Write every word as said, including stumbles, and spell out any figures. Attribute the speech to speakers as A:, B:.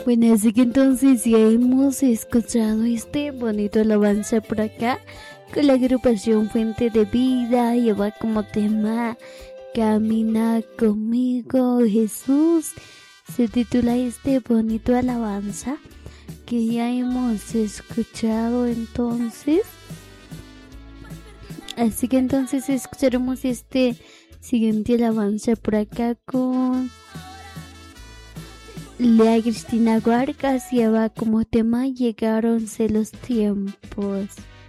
A: Bueno, así que entonces ya hemos escuchado este bonito alabanza por acá con la agrupación Fuente de Vida. Lleva como tema Camina conmigo, Jesús. Se titula este bonito alabanza que ya hemos escuchado entonces. Así que entonces escucharemos este siguiente alabanza por acá con Lea Cristina Vargas. Lleva como tema Llegaronse los tiempos.